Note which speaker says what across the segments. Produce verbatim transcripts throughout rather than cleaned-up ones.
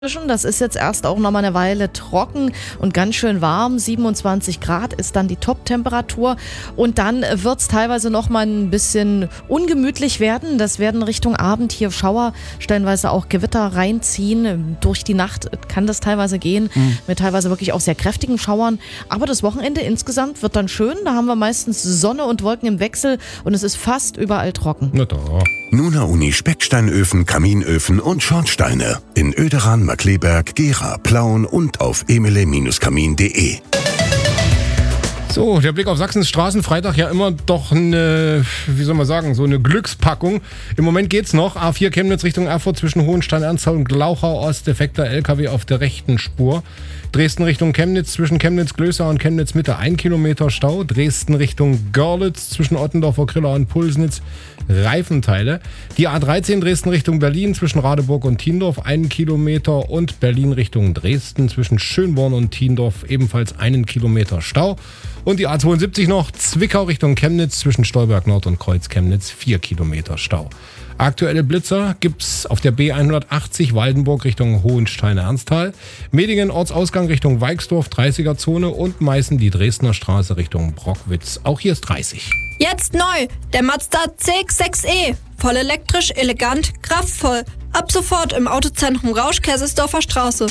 Speaker 1: Das ist jetzt erst auch noch mal eine Weile trocken und ganz schön warm. siebenundzwanzig Grad ist dann die Top-Temperatur. Und dann wird es teilweise noch mal ein bisschen ungemütlich werden. Das werden Richtung Abend hier Schauer, stellenweise auch Gewitter reinziehen. Durch die Nacht kann das teilweise gehen, mhm. mit teilweise wirklich auch sehr kräftigen Schauern. Aber das Wochenende insgesamt wird dann schön. Da haben wir meistens Sonne und Wolken im Wechsel und es ist fast überall trocken.
Speaker 2: Na da.
Speaker 3: Nuna Uni Specksteinöfen, Kaminöfen und Schornsteine. In Oederan, Markkleeberg, Gera, Plauen und auf emele Kamin punkt de.
Speaker 2: So, der Blick auf Sachsens Straßen. Freitag ja immer doch eine, wie soll man sagen, so eine Glückspackung. Im Moment geht's noch. A vier Chemnitz Richtung Erfurt zwischen Hohenstein-Ernstthal und Glauchau Ost. Defekter L K W auf der rechten Spur. Dresden Richtung Chemnitz zwischen Chemnitz-Glösau und Chemnitz-Mitte ein Kilometer Stau. Dresden Richtung Görlitz zwischen Ottendorfer Kriller und Pulsnitz Reifenteile. Die A dreizehn Dresden Richtung Berlin zwischen Radeburg und Thiendorf einen Kilometer und Berlin Richtung Dresden zwischen Schönborn und Thiendorf ebenfalls einen Kilometer Stau. Und die A zweiundsiebzig noch Zwickau Richtung Chemnitz zwischen Stolberg Nord und Kreuz Chemnitz vier Kilometer Stau. Aktuelle Blitzer gibt's auf der B hundertachtzig Waldenburg Richtung Hohenstein-Ernstthal, Medingen Ortsausgang Richtung Weixdorf dreißiger Zone und Meißen die Dresdner Straße Richtung Brockwitz. Auch hier ist dreißig.
Speaker 4: Jetzt neu, der Mazda C X sechs E. Voll elektrisch, elegant, kraftvoll. Ab sofort im Autozentrum Rausch, Kaisersdorfer Straße.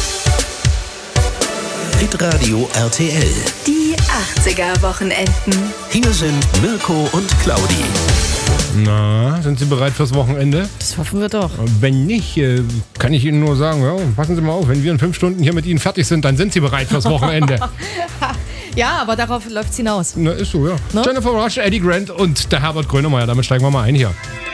Speaker 5: Hitradio R T L.
Speaker 6: Die achtziger-Wochenenden.
Speaker 5: Hier sind Mirko und Claudi.
Speaker 2: Na, sind Sie bereit fürs Wochenende?
Speaker 1: Das hoffen wir doch.
Speaker 2: Wenn nicht, kann ich Ihnen nur sagen, ja, passen Sie mal auf, wenn wir in fünf Stunden hier mit Ihnen fertig sind, dann sind Sie bereit fürs Wochenende.
Speaker 1: Ja, aber darauf läuft's hinaus.
Speaker 2: Na, ist so, ja. No? Jennifer Rush, Eddie Grant und der Herbert Grönemeyer, damit steigen wir mal ein hier.